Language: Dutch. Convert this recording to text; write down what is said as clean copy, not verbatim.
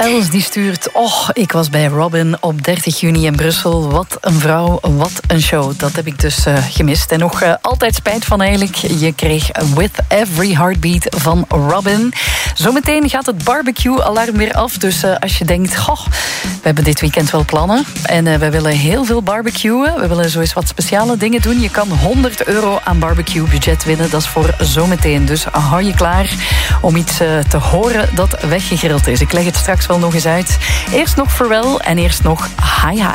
Els die stuurt... ik was bij Robin op 30 juni in Brussel. Wat een vrouw, wat een show. Dat heb ik dus gemist. En nog altijd spijt van eigenlijk. Je kreeg With Every Heartbeat van Robin. Zometeen gaat het barbecue-alarm weer af. Dus als je denkt... we hebben dit weekend wel plannen. En we willen heel veel barbecuen. We willen zo eens wat speciale dingen doen. Je kan €100 aan barbecue-budget winnen. Dat is voor zometeen. Dus hou je klaar om iets te horen dat weggegrild is. Ik leg het straks wel nog eens uit. Eerst nog Pharrell en eerst nog Hi Hi.